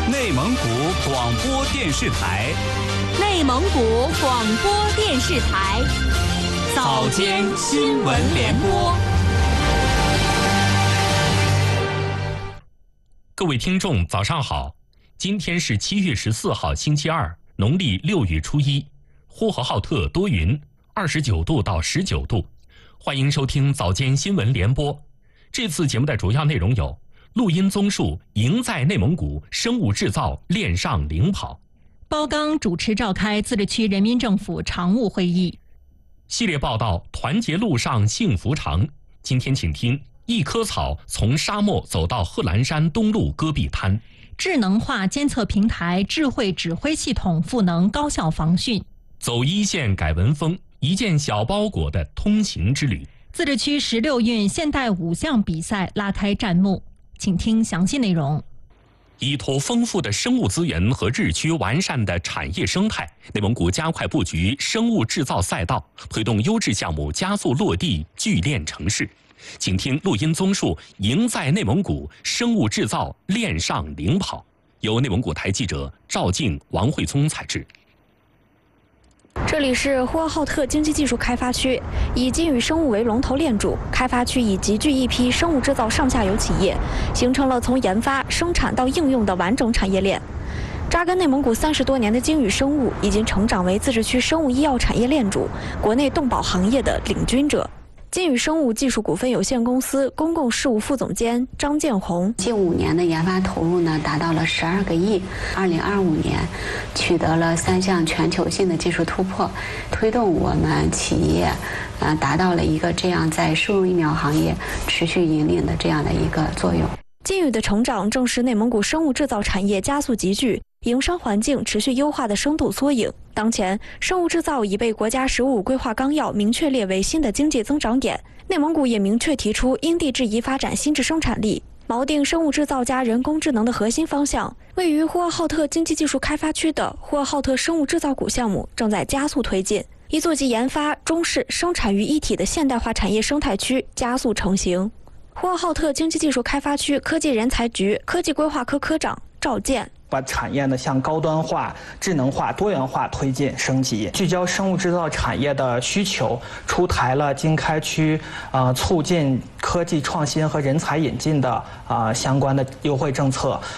内蒙古广播电视台， 内蒙古广播电视台， 早间新闻联播。 各位听众，早上好！今天是7月14号，星期二，农历6月初1，呼和浩特多云，29度到19度。欢迎收听早间新闻联播。这次节目的主要内容有：录音综述赢在内蒙古，生物制造链上领跑； 包钢主持召开自治区人民政府常务会议。 系列报道：团结路上幸福长。今天请听一棵草从沙漠走到贺兰山东路戈壁滩。 智能化监测平台、智慧指挥系统赋能高校防汛。 走一线改文风，一件小包裹的通行之旅。 自治区16运现代5项比赛拉开战幕，请听详细内容。 依托丰富的生物资源和日趋完善的产业生态，内蒙古加快布局生物制造赛道，推动优质项目加速落地聚链城市。请听录音综述赢在内蒙古，生物制造链上领跑，由内蒙古台记者赵静、王慧聪采制。 这里是呼和浩特经济技术开发区，以金宇生物为龙头链主，开发区已集聚一批生物制造上下游企业，形成了从研发、生产到应用的完整产业链。扎根内蒙古30多年的金宇生物已经成长为自治区生物医药产业链主，国内动保行业的领军者。金宇生物技术股份有限公司公共事务副总监张建红： 近5年的研发投入呢，达到了12个亿。2025年，取得了3项全球性的技术突破，推动我们企业，达到了一个这样在输入疫苗行业持续引领的这样的一个作用。 金宇的成长正是内蒙古生物制造产业加速集聚、营商环境持续优化的生动缩影。当前，生物制造已被国家15规划纲要明确列为新的经济增长点。内蒙古也明确提出因地制宜发展新质生产力，锚定生物制造加人工智能的核心方向。位于呼和浩特经济技术开发区的呼和浩特生物制造股项目正在加速推进，一座集研发、中试、生产于一体的现代化产业生态区加速成型。呼和浩特经济技术开发区科技人才局科技规划科科长赵健： 把产业呢向高端化、智能化、多元化推进升级，聚焦生物制造产业的需求，出台了经开区促进科技创新和人才引进的相关的优惠政策，